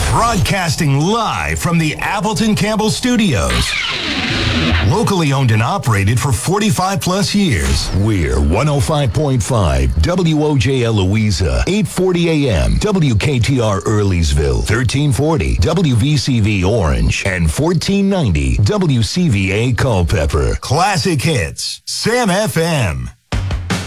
Broadcasting live from the Appleton Campbell Studios. Locally owned and operated for 45 plus years. We're 105.5 WOJL Louisa, 840 AM, WKTR Earlysville, 1340 WVCV Orange, and 1490 WCVA Culpeper. Classic hits, Sam FM.